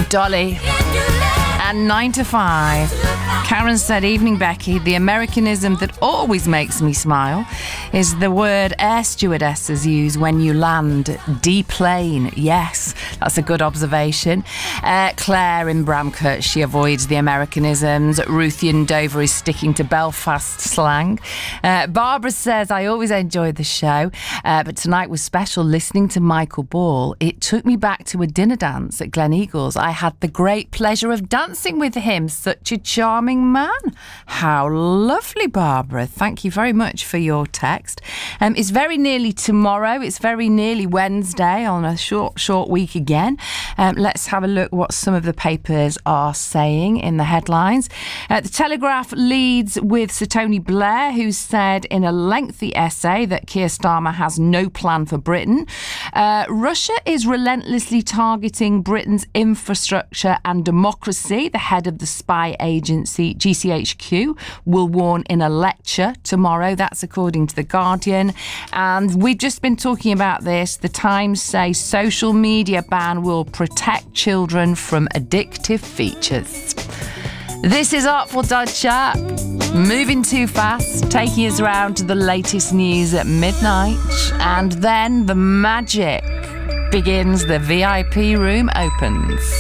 Dolly. And 9 to 5. Karen said, evening Becky, the Americanism that always makes me smile is the word air stewardesses use when you land. Deplane. Yes, that's a good observation. Claire in Bramcote, she avoids the Americanisms. Ruthie in Dover is sticking to Belfast slang. Barbara says, I always enjoy the show, but tonight was special listening to Michael Ball. It took me back to a dinner dance at Glen Eagles. I had the great pleasure of dancing with him. Such a charming man. How lovely, Barbara. Thank you very much for your text. It's very nearly tomorrow. It's very nearly Wednesday on a short week again. Let's have a look what some of the papers are saying in the headlines. The Telegraph leads with Sir Tony Blair, who said in a lengthy essay that Keir Starmer has no plan for Britain. Russia is relentlessly targeting Britain's infrastructure and democracy. The head of the spy agency GCHQ will warn in a lecture tomorrow. That's according to The Guardian. And we've just been talking about this. The Times say social media ban will protect children from addictive features. This is Artful Dodger, moving too fast, taking us around to the latest news at midnight. And then the magic begins. The VIP room opens.